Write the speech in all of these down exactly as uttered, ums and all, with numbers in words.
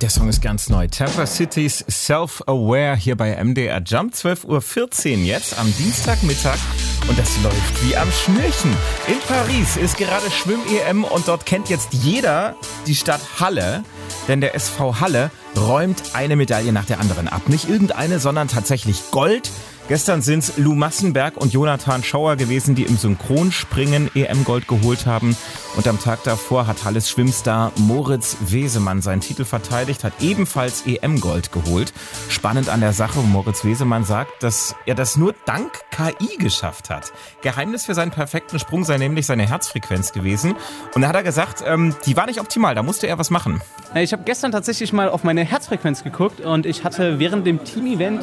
Der Song ist ganz neu. Tampa City's Self-Aware hier bei M D R Jump. zwölf Uhr vierzehn jetzt am Dienstagmittag. Und das läuft wie am Schnürchen. In Paris ist gerade Schwimm-E M und dort kennt jetzt jeder die Stadt Halle. Denn der S V Halle räumt eine Medaille nach der anderen ab. Nicht irgendeine, sondern tatsächlich Gold. Gestern sind es Lou Massenberg und Jonathan Schauer gewesen, die im Synchronspringen E M-Gold geholt haben. Und am Tag davor hat Halles Schwimmstar Moritz Wesemann seinen Titel verteidigt, hat ebenfalls E M-Gold geholt. Spannend an der Sache, Moritz Wesemann sagt, dass er das nur dank K I geschafft hat. Geheimnis für seinen perfekten Sprung sei nämlich seine Herzfrequenz gewesen. Und da hat er gesagt, ähm, die war nicht optimal, da musste er was machen. Ich habe gestern tatsächlich mal auf meine Herzfrequenz geguckt und ich hatte während dem Team-Event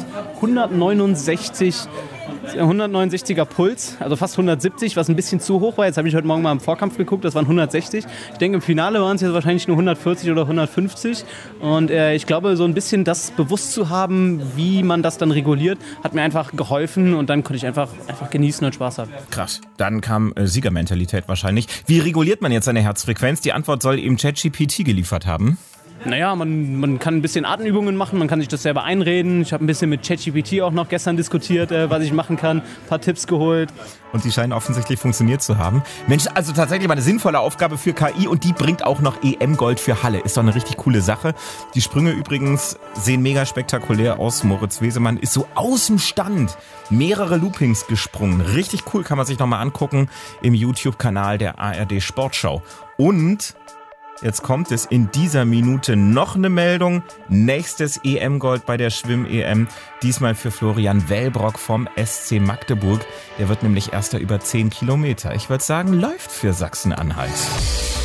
hundertneunundsechziger Puls, also fast hundertsiebzig, was ein bisschen zu hoch war. Jetzt habe ich heute Morgen mal im Vorkampf geguckt, das waren hundertsechzig. Ich denke, im Finale waren es jetzt wahrscheinlich nur hundertvierzig oder hundertfünfzig. Und äh, ich glaube, so ein bisschen das bewusst zu haben, wie man das dann reguliert, hat mir einfach geholfen und dann konnte ich einfach, einfach genießen und Spaß haben. Krass. Dann kam äh, Siegermentalität wahrscheinlich. Wie reguliert man jetzt seine Herzfrequenz? Die Antwort soll ihm ChatGPT geliefert haben. Naja, man, man kann ein bisschen Atemübungen machen, man kann sich das selber einreden. Ich habe ein bisschen mit ChatGPT auch noch gestern diskutiert, äh, was ich machen kann, ein paar Tipps geholt. Und die scheinen offensichtlich funktioniert zu haben. Mensch, also tatsächlich mal eine sinnvolle Aufgabe für K I und die bringt auch noch E M-Gold für Halle. Ist doch eine richtig coole Sache. Die Sprünge übrigens sehen mega spektakulär aus. Moritz Wesemann ist so aus dem Stand mehrere Loopings gesprungen. Richtig cool, kann man sich nochmal angucken im YouTube-Kanal der A R D Sportschau. Und jetzt kommt es in dieser Minute noch eine Meldung. Nächstes E M-Gold bei der Schwimm-E M. Diesmal für Florian Wellbrock vom S C Magdeburg. Der wird nämlich Erster über zehn Kilometer. Ich würde sagen, läuft für Sachsen-Anhalt.